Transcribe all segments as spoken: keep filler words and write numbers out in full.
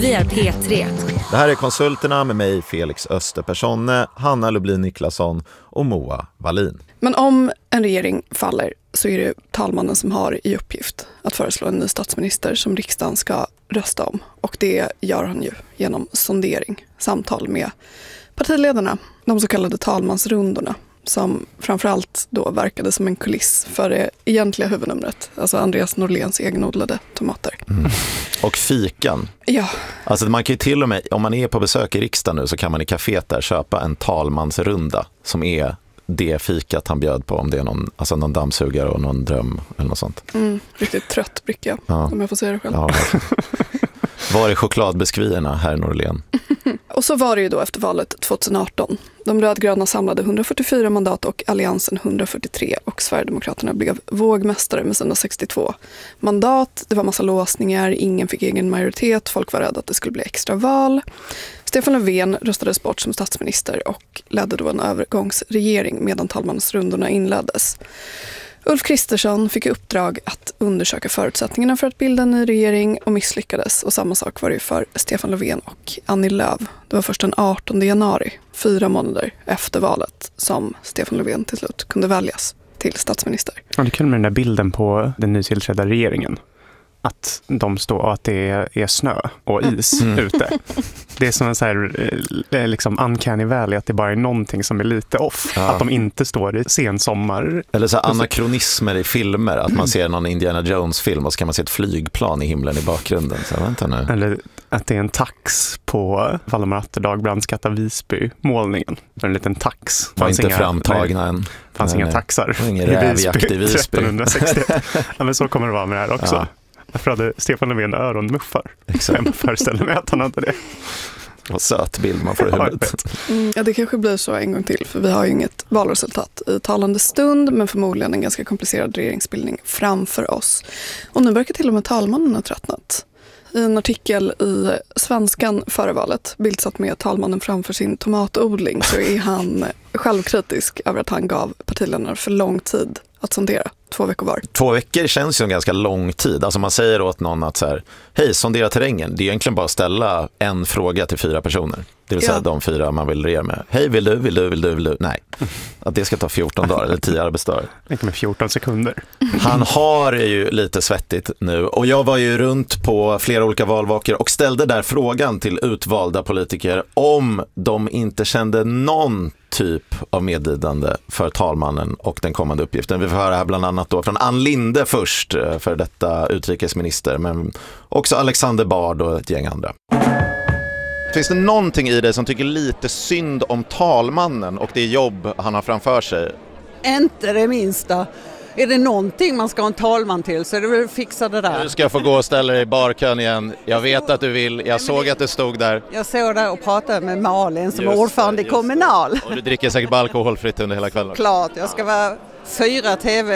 Vi är P tre. Det här är Konsulterna med mig, Felix Österpersonne, Hanna Lublin Niklasson och Moa Wallin. Men om en regering faller så är det talmannen som har i uppgift att föreslå en ny statsminister som riksdagen ska rösta om. Och det gör han ju genom sondering, samtal med partiledarna, de så kallade talmansrundorna, som framförallt då verkade som en kuliss för det egentliga huvudnumret, alltså Andreas Norléns egenodlade tomater. Mm. Och fikan. Ja. Alltså man kan ju till och med, om man är på besök i riksdagen nu så kan man i kaféet där köpa en talmansrunda som är det fikat han bjöd på, om det är någon, alltså någon dammsugare och någon dröm eller något sånt. Mm, riktigt trött bricka, ja. Om jag får säga det själv. Ja, var är chokladbiskvierna, herr Norlén? Och så var det ju då efter valet tjugoarton. De rödgröna samlade hundrafyrtiofyra mandat och alliansen hundrafyrtiotre och Sverigedemokraterna blev vågmästare med sina sextiotvå mandat. Det var massa låsningar, ingen fick egen majoritet, folk var rädda att det skulle bli extra val. Stefan Löfven röstades bort som statsminister och ledde då en övergångsregering medan talmansrundorna inleddes. Ulf Kristersson fick i uppdrag att undersöka förutsättningarna för att bilda en ny regering och misslyckades. Och samma sak var det för Stefan Löfven och Annie Lööf. Det var först den artonde januari, fyra månader efter valet, som Stefan Löfven till slut kunde väljas till statsminister. Ja, det är kul med den där bilden på den nytillträdda regeringen. Att de står att det är snö och is mm. ute. Det är som en så här liksom uncanny valley, att det bara är någonting som är lite off. Ja. Att de inte står i sensommar. Eller så här anakronismer i filmer, att man ser någon Indiana Jones-film och så kan man se ett flygplan i himlen i bakgrunden. Så vänta nu. Eller att det är en tax på Valdemar Atterdag brandskatta Visby-målningen. En liten tax. Var inte inga, framtagna än. Det fanns nej, inga taxar ingen i Visby, i Visby. trettonhundrasextioett. Ja, men så kommer det vara med det här också. Ja. Därför hade Stefan Löfven öronmuffar. Exakt. Jag föreställer mig att han hade det. Vad söt bild man får i huvudet. Mm, ja, det kanske blir så en gång till. För vi har ju inget valresultat i talande stund. Men förmodligen en ganska komplicerad regeringsbildning framför oss. Och nu verkar till och med talmannen ha tröttnat. I en artikel i Svenskan före valet, bildsatt med talmannen framför sin tomatodling, så är han självkritisk över att han gav partiledarna för lång tid att sondera. Två veckor var. Två veckor känns ju en ganska lång tid. Alltså man säger åt någon att så här, hej, sondera terrängen. Det är egentligen bara att ställa en fråga till fyra personer. Det vill säga ja. de fyra man vill regera med. Hej, vill du, vill du, vill du, vill du? Nej. Att det ska ta fjorton dagar eller tio arbetsdagar. Inte med fjorton sekunder. Han har ju lite svettigt nu. Och jag var ju runt på flera olika valvakor och ställde där frågan till utvalda politiker om de inte kände någon typ av medlidande för talmannen och den kommande uppgiften. Vi får höra här bland annat då från Ann Linde först, för detta utrikesminister, men också Alexander Bard och ett gäng andra. Finns det någonting i det som tycker lite synd om talmannen och det jobb han har framför sig? Inte det minsta. Är det någonting man ska ha en talman till så är det väl fixa det där. Du ska få gå och ställa dig i barkön igen. Jag vet att du vill. Jag såg att det stod där. Jag såg där och pratade med Malin som är ordförande i Kommunal. Och du dricker säkert bara alkoholfritt under hela kvällen. Klart, jag ska vara fyra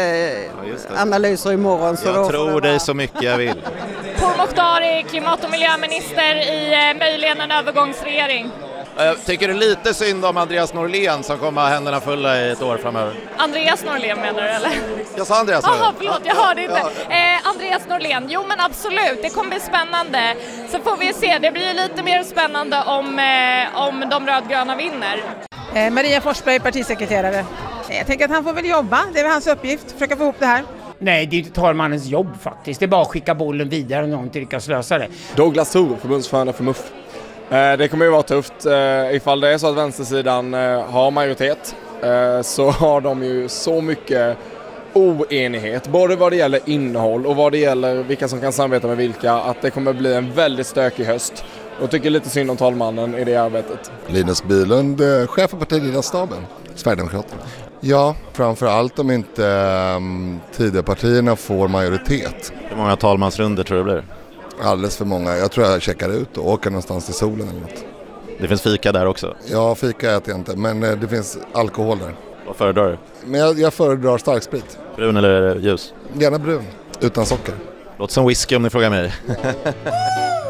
tv-analyser imorgon. Så jag då tror dig så mycket jag vill. Pourmokhtari, klimat- och miljöminister i möjligen en övergångsregering. Jag tycker det är lite synd om Andreas Norlén som kommer ha händerna fulla i ett år framöver. Andreas Norlén menar du eller? Jag sa Andreas. Jaha, förlåt, jag hörde inte. Ja. Eh, Andreas Norlén, jo men absolut, det kommer bli spännande. Så får vi se, det blir lite mer spännande om, eh, om de rödgröna vinner. Eh, Maria Forsberg, partisekreterare. Jag tänker att han får väl jobba, det är väl hans uppgift, försöka få ihop det här. Nej, det är inte talmannens jobb faktiskt. Det är bara att skicka bollen vidare och någon inte lyckas lösa det. Douglas Thor, förbundsförande för M U F. Det kommer ju vara tufft. Ifall det är så att vänstersidan har majoritet så har de ju så mycket oenighet. Både vad det gäller innehåll och vad det gäller vilka som kan samarbeta med vilka. Att det kommer bli en väldigt stökig höst. Och tycker lite synd om talmannen i det arbetet. Linus Bylund, chef för partiledarstaben, Sverigedemokraterna. Ja, framförallt om inte um, Tidöpartierna får majoritet. Hur många talmansrunder tror du det blir? Alldeles för många. Jag tror jag checkar ut och åker någonstans till solen eller något. Det finns fika där också? Ja, fika äter jag inte, men det finns alkohol där. Vad föredrar du? Men jag, jag föredrar starksprit. Brun eller ljus? Gärna brun, utan socker. Låt som whisky om ni frågar mig.